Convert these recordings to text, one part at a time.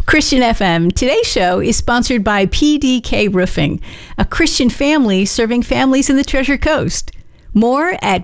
Christian FM. Today's show is sponsored by PDK Roofing, a Christian family serving families in the Treasure Coast. More at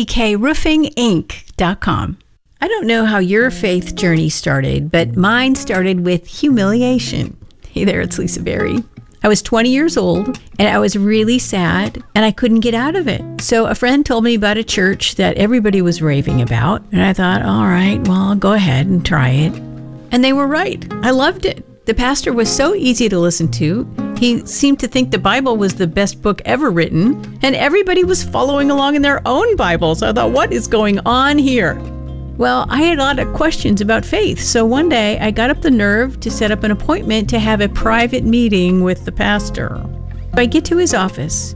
pdkroofinginc.com. I don't know how your faith journey started, but mine started with humiliation. Hey there, it's Lisa Berry. I was 20 years old, and I was really sad, and I couldn't get out of it. So a friend told me about a church that everybody was raving about, and I thought, all right, well, I'll go ahead and try it. And they were right. I loved it. The pastor was so easy to listen to. He seemed to think the Bible was the best book ever written, and everybody was following along in their own Bibles. I thought, what is going on here? Well, I had a lot of questions about faith, so one day I got up the nerve to set up an appointment to have a private meeting with the pastor. I get to his office.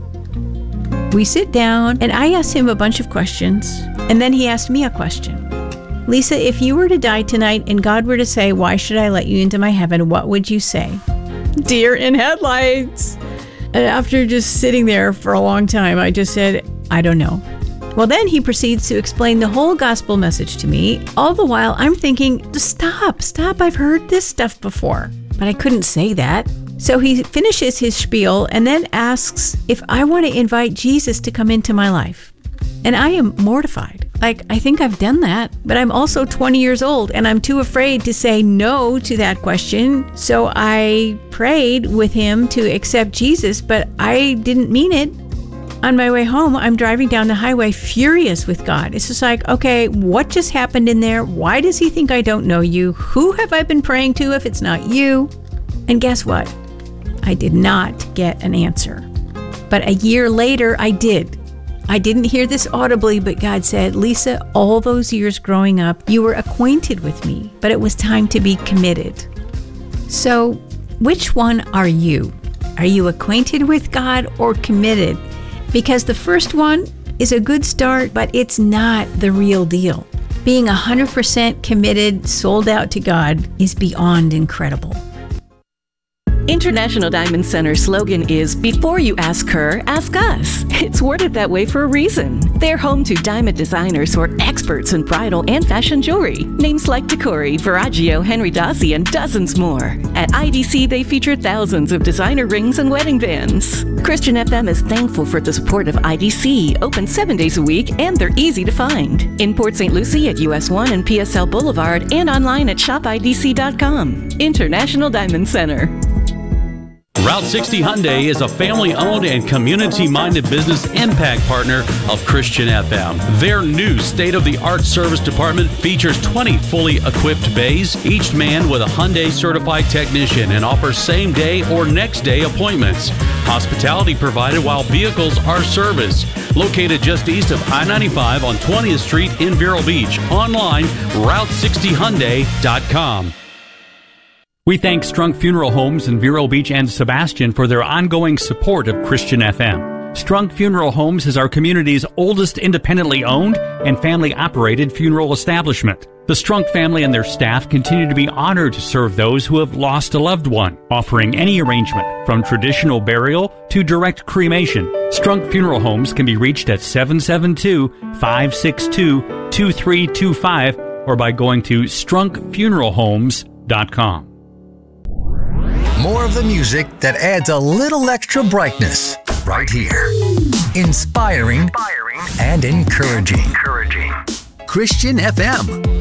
We sit down, and I asked him a bunch of questions, and then he asked me a question. Lisa, if you were to die tonight and God were to say, why should I let you into my heaven, what would you say? Deer in headlights. And after just sitting there for a long time, I just said, I don't know. Well, then he proceeds to explain the whole gospel message to me. All the while, I'm thinking, stop, I've heard this stuff before. But I couldn't say that. So he finishes his spiel and then asks if I want to invite Jesus to come into my life. And I am mortified. I think I've done that, but I'm also 20 years old and I'm too afraid to say no to that question. So I prayed with him to accept Jesus, but I didn't mean it. On my way home, I'm driving down the highway furious with God. It's just like, okay, what just happened in there? Why does he think I don't know you? Who have I been praying to if it's not you? And guess what? I did not get an answer. But a year later, I did. I didn't hear this audibly, but God said, Lisa, all those years growing up, you were acquainted with me, but it was time to be committed. So, which one are you? Are you acquainted with God or committed? Because the first one is a good start, but it's not the real deal. Being 100% committed, sold out to God is beyond incredible. International Diamond Center's slogan is, before you ask her, ask us. It's worded that way for a reason. They're home to diamond designers who are experts in bridal and fashion jewelry. Names like Decori, Verragio, Henry Dossi, and dozens more. At IDC, they feature thousands of designer rings and wedding bands. Christian FM is thankful for the support of IDC, open 7 days a week, and they're easy to find. In Port St. Lucie at US 1 and PSL Boulevard, and online at shopidc.com. International Diamond Center. Route 60 Hyundai is a family-owned and community-minded business impact partner of Christian FM. Their new state-of-the-art service department features 20 fully equipped bays, each manned with a Hyundai-certified technician, and offers same-day or next-day appointments. Hospitality provided while vehicles are serviced. Located just east of I-95 on 20th Street in Vero Beach. Online, Route60Hyundai.com. We thank Strunk Funeral Homes in Vero Beach and Sebastian for their ongoing support of Christian FM. Strunk Funeral Homes is our community's oldest independently owned and family-operated funeral establishment. The Strunk family and their staff continue to be honored to serve those who have lost a loved one, offering any arrangement from traditional burial to direct cremation. Strunk Funeral Homes can be reached at 772-562-2325 or by going to strunkfuneralhomes.com. More of the music that adds a little extra brightness right here. Inspiring and encouraging. Christian FM.